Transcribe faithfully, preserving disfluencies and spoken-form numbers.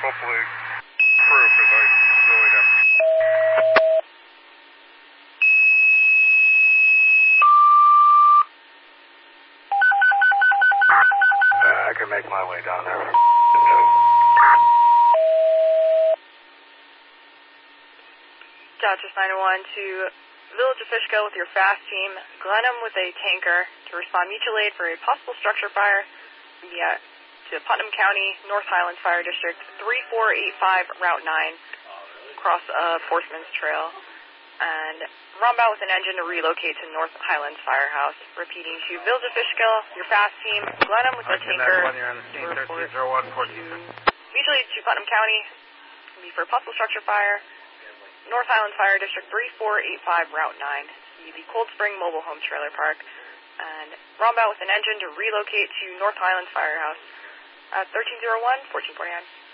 hopefully proof, because I really have... Uh, I can make my way down there. Dodgers nine one to Village of Fishkill with your fast team, Glenham with a tanker to respond mutual aid for a possible structure fire via to Putnam County, North Highlands Fire District, three four eight five, Route nine, across uh, Forceman's Trail. And Rombout with an engine to relocate to North Highlands Firehouse. Repeating to Village of Fishkill, your fast team, Glenham with a tanker to report mutual aid to Putnam County for a possible structure fire. North Highlands Fire District, three four eight five, Route nine, the Cold Spring Mobile Home Trailer Park, and Rombout with an engine to relocate to North Highlands Firehouse at thirteen oh one, fourteen forty-nine.